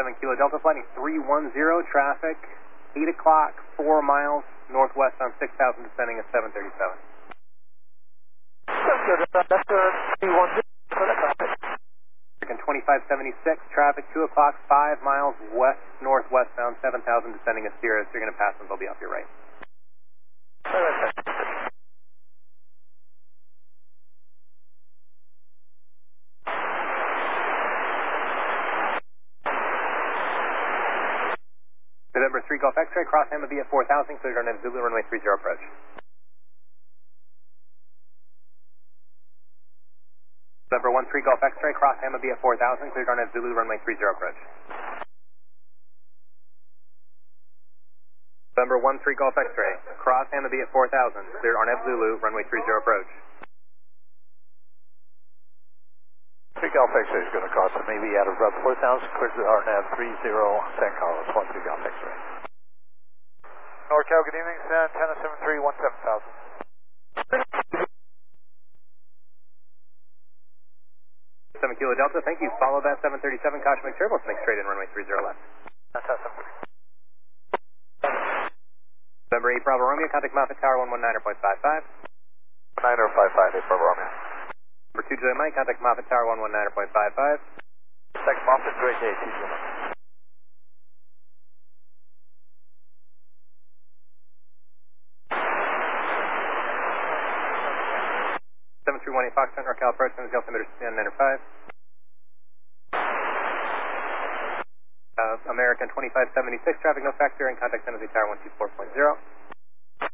7 Kilo Delta, flighting 310, traffic 8 o'clock, 4 miles northwest on 6000, descending at 737. That's 310 for the traffic. American 2576, traffic 2 o'clock, 5 miles west northwest bound 7000, descending at Sierra. So you're going to pass them, they'll be off your right. November 3 Golf X-ray, cross Hamid at 4000, cleared on Zulu, runway 30 approach. November 1 3 Golf X-ray, cross Hamid at 4000, cleared on Zulu, runway 30 approach. November 1 3 Golf X-ray, cross Hamid at 4000, cleared on Zulu, runway 30 approach. 3 Golf X-ray is going to cross maybe out of 4000, clear to RNAV 30 San Carlos, 1 3 Golf X-ray. NorCal, good evening, San Antenna 7317,000. 7 Kilo Delta, thank you. Follow that 737, caution McTurbo, make straight in runway 30 left. November 8 Bravo Romeo, contact Moffett Tower 119.55. 9055, 8 Bravo Romeo. Number 2 Julia Mike, contact Moffett Tower 119.55. Thanks, Moffett, great day, 2 Julia Mike. Seven 318 Foxtrot, NorCal approach, Delta emitter 905. American 2576, traffic no factor, and contact San Jose Tower 124.0.